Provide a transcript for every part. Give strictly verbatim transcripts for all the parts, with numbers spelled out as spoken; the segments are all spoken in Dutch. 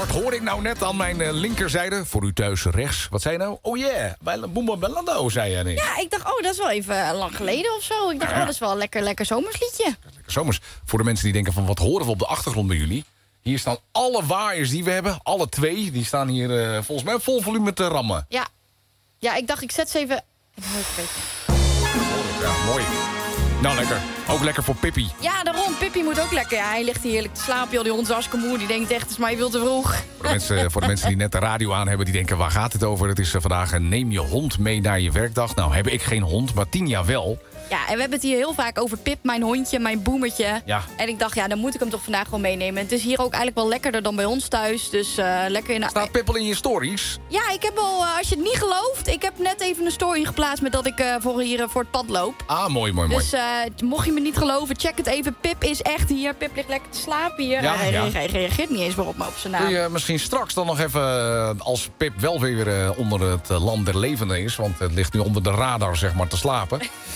Wat hoor ik nou net aan mijn uh, linkerzijde? Voor u thuis rechts. Wat zei je nou? Oh yeah, bij Boomba Bellando, zei je. Nee. Ja, ik dacht, oh, dat is wel even lang geleden of zo. Ik dacht, Ja, ja. oh, dat is wel een lekker, lekker zomersliedje. Lekker zomers. Voor de mensen die denken van, wat horen we op de achtergrond bij jullie? Hier staan alle waaiers die we hebben. Alle twee. Die staan hier uh, volgens mij vol volume te rammen. Ja. Ja, ik dacht, ik zet ze even... Ja, mooi. Nou, lekker. Ook lekker voor Pippi. Ja, daarom. Pippi moet ook lekker. Ja, hij ligt hier heerlijk te slapen. Joh, die hond is hartstikke moe. Die denkt echt, het is mij veel te vroeg. Voor de, mensen, voor de mensen die net de radio aan hebben, die denken, waar gaat het over? Het is uh, vandaag een neem je hond mee naar je werkdag. Nou, heb ik geen hond, maar Tinja wel. Ja, en we hebben het hier heel vaak over Pip, mijn hondje, mijn boemertje. Ja. En ik dacht, ja, dan moet ik hem toch vandaag gewoon meenemen. Het is hier ook eigenlijk wel lekkerder dan bij ons thuis. Dus uh, lekker in de... Staat Pip al in je stories? Ja, ik heb al, uh, als je het niet gelooft... ik heb net even een story geplaatst met dat ik uh, voor hier uh, voor het pad loop. Ah, mooi, mooi, mooi. Dus uh, mocht je me niet geloven, check het even. Pip is echt hier. Pip ligt lekker te slapen hier. Ja, hij, ja. hij reageert niet eens meer op me op zijn naam. Kun je misschien straks dan nog even, uh, als Pip wel weer uh, onder het uh, land der levenden is... want het ligt nu onder de radar, zeg maar, te slapen...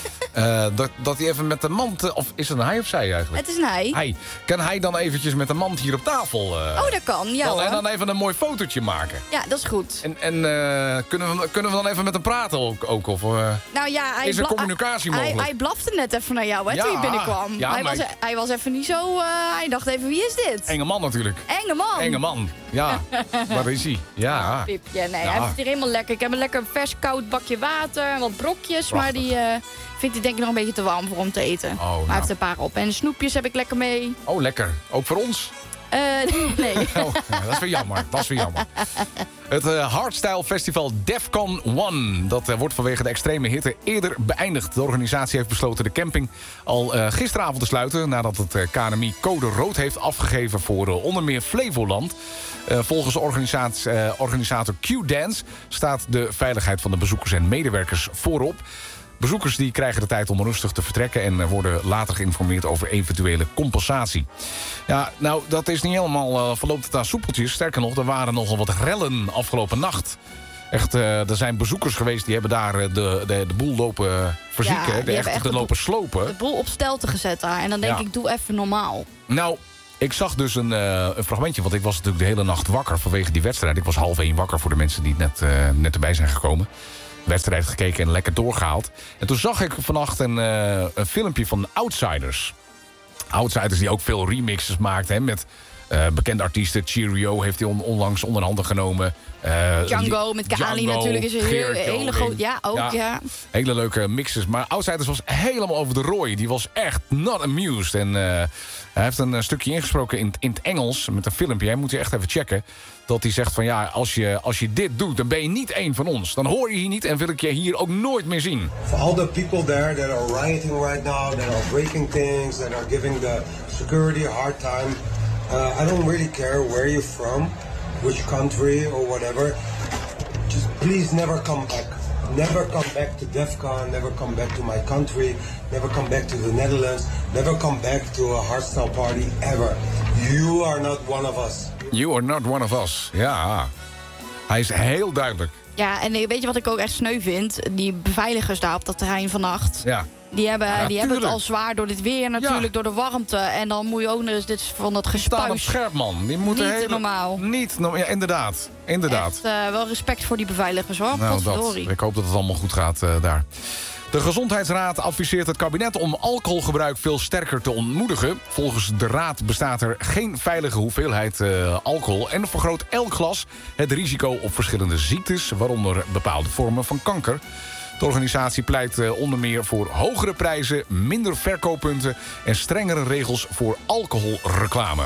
Uh, dat, dat hij even met de mand... Uh, of is het een hij of zij eigenlijk? Het is een hij. Hij. Kan hij dan eventjes met de mand hier op tafel... Uh, oh, dat kan, ja dan, hoor. En dan even een mooi fotootje maken. Ja, dat is goed. En, en uh, kunnen, we, kunnen we dan even met hem praten ook? ook of, uh, nou ja, hij is er communicatie hij, mogelijk? Hij, hij blafte net even naar jou, hè, ja, toen je binnenkwam. Ja, hij, was, ik... hij was even niet zo... Uh, hij dacht even, wie is dit? Enge man natuurlijk. Enge man. Enge man, ja. Waar is hij? Ja. Oh, Pipje, nee, ja. hij vindt hier helemaal lekker. Ik heb een lekker vers koud bakje water en wat brokjes. Prachtig. Maar die uh, vindt hij denk ik nog een beetje te warm voor om te eten. Oh, maar nou. hij heeft een paar op. En snoepjes heb ik lekker mee. Oh, lekker. Ook voor ons? Uh, nee. Oh, ja, dat is weer jammer. Dat is weer jammer. Het uh, Hardstyle Festival Defcon One. Dat uh, wordt vanwege de extreme hitte eerder beëindigd. De organisatie heeft besloten de camping al uh, gisteravond te sluiten... nadat het uh, K N M I code rood heeft afgegeven voor uh, onder meer Flevoland. Uh, volgens organisatie, uh, organisator Q-Dance staat de veiligheid van de bezoekers en medewerkers voorop. Bezoekers die krijgen de tijd om rustig te vertrekken... en worden later geïnformeerd over eventuele compensatie. Ja, nou, dat is niet helemaal uh, verloopt het aan soepeltjes. Sterker nog, er waren nogal wat rellen afgelopen nacht. Echt, uh, er zijn bezoekers geweest die hebben daar de, de, de boel lopen verzieken. Ja, de echt de lopen slopen. De boel op stelte gezet daar. En dan denk Ja. ik, doe even normaal. Nou, ik zag dus een, uh, een fragmentje, want ik was natuurlijk de hele nacht wakker vanwege die wedstrijd. Ik was half één wakker voor de mensen die net, uh, net erbij zijn gekomen. Wedstrijd gekeken en lekker doorgehaald. En toen zag ik vannacht een, uh, een filmpje van Outsiders. Outsiders die ook veel remixes maakt, hè, met uh, bekende artiesten. Cheerio heeft hij on, onlangs onder handen genomen. Uh, Django met Kali Django, natuurlijk is een heel, Geertje, hele groot. Ja, ook ja. ja. Hele leuke mixes. Maar Outsiders was helemaal over de rooi. Die was echt not amused. En uh, hij heeft een stukje ingesproken in, in het Engels met een filmpje. Hij moet je echt even checken. Dat hij zegt van ja, als je, als je dit doet, dan ben je niet één van ons. Dan hoor je hier niet en wil ik je hier ook nooit meer zien. For all the people there that are rioting right now, that are breaking things, that are giving the security a hard time. Uh, I don't really care where you're from, which country or whatever. Just please never come back. Never come back to Defcon, never come back to my country, never come back to the Netherlands, never come back to a hardstyle party ever. You are not one of us. You are not one of us. Ja, hij is heel duidelijk. Ja, en weet je wat ik ook echt sneu vind? Die beveiligers daar op dat terrein vannacht. Ja. Die, hebben, Ja, die hebben het al zwaar door dit weer natuurlijk, Ja. door de warmte. En dan moet je ook nog eens dit van dat Die staan op gespuis. scherp, man. Die moeten Niet hele... normaal. Niet normaal. Ja, inderdaad. Inderdaad. Echt uh, wel respect voor die beveiligers hoor. Nou, dat. Potverdorie. Ik hoop dat het allemaal goed gaat uh, daar. De Gezondheidsraad adviseert het kabinet om alcoholgebruik veel sterker te ontmoedigen. Volgens de raad bestaat er geen veilige hoeveelheid uh, alcohol... en vergroot elk glas het risico op verschillende ziektes... waaronder bepaalde vormen van kanker. De organisatie pleit uh, onder meer voor hogere prijzen... minder verkooppunten en strengere regels voor alcoholreclame.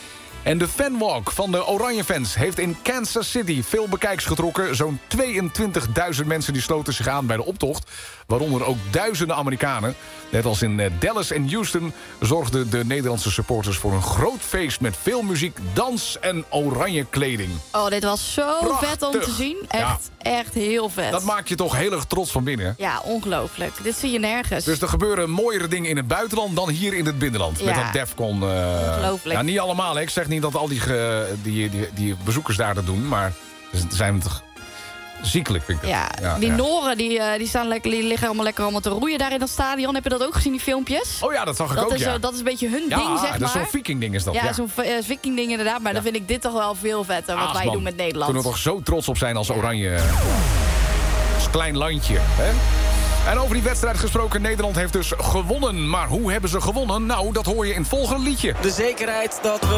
En de fanwalk van de Oranje fans heeft in Kansas City veel bekijks getrokken. Zo'n tweeëntwintigduizend mensen die sloten zich aan bij de optocht. Waaronder ook duizenden Amerikanen. Net als in Dallas en Houston zorgden de Nederlandse supporters voor een groot feest... met veel muziek, dans en oranje kleding. Oh, dit was zo Prachtig. vet om te zien. Echt, ja. echt heel vet. Dat maakt je toch heel erg trots van binnen. Ja, ongelooflijk. Dit zie je nergens. Dus er gebeuren mooiere dingen in het buitenland dan hier in het binnenland. Ja. Met dat Defcon. Uh, Ongelooflijk. Ja, niet allemaal. Hè. Ik zeg niet dat al die, uh, die, die, die bezoekers daar dat doen. Maar er zijn toch Ziekelijk vind ik het. Ja, Ja, die ja. Noren die, uh, die, staan lekker, die liggen allemaal lekker allemaal te roeien daar in dat stadion. Heb je dat ook gezien, die filmpjes? Oh ja, dat zag ik dat ook, is, ja. uh, dat is een beetje hun ja, ding, zeg dat is maar. zo'n viking-ding is dat. Ja, Ja, zo'n uh, viking-ding inderdaad. Maar Ja. dan vind ik dit toch wel veel vetter, wat Ach, wij man. doen met Nederland. Kunnen we toch zo trots op zijn als Oranje. Als klein landje, hè? En over die wedstrijd gesproken, Nederland heeft dus gewonnen. Maar hoe hebben ze gewonnen? Nou, dat hoor je in het volgende liedje. De zekerheid dat we